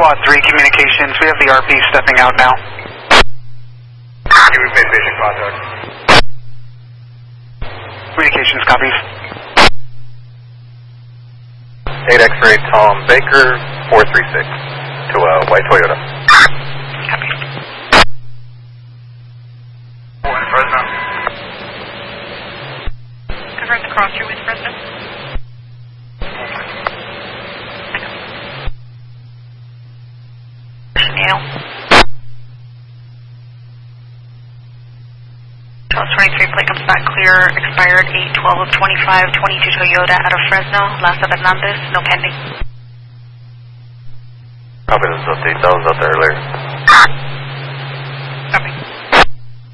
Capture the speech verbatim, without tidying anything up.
Squad three communications. We have the R P stepping out now. Give me base station contact. Communications copies. eight X-ray Tom Baker, four three six, to a uh, white Toyota. Copy. Four in Fresno. Confirm the cross through with Fresno. Nail. twelve twenty-three plate comes back clear, expired eight twelve of twenty-five, twenty-two Toyota out of Fresno, last of Hernandez, no pending. Copy this update, that was out there earlier.